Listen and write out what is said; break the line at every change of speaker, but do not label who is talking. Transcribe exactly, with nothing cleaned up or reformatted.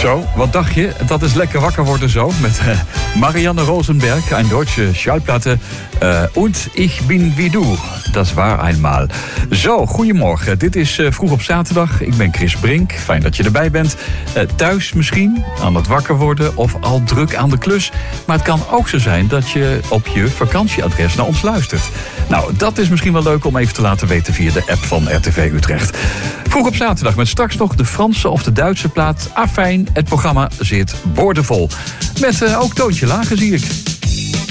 Zo, wat dacht je? Dat is lekker wakker worden zo. Met uh, Marianne Rosenberg, een Duitse Schallplatte. Uh, und ich bin wie du. Dat is waar eenmaal. Zo, goedemorgen. Dit is uh, Vroeg op zaterdag. Ik ben Chris Brink. Fijn dat je erbij bent. Uh, thuis misschien, aan het wakker worden of al druk aan de klus. Maar het kan ook zo zijn dat je op je vakantieadres naar ons luistert. Nou, dat is misschien wel leuk om even te laten weten via de app van R T V Utrecht. Vroeg op zaterdag met straks nog de Franse of de Duitse plaat. Afijn, het programma zit boordevol. Met uh, ook Toontje Lager, zie ik.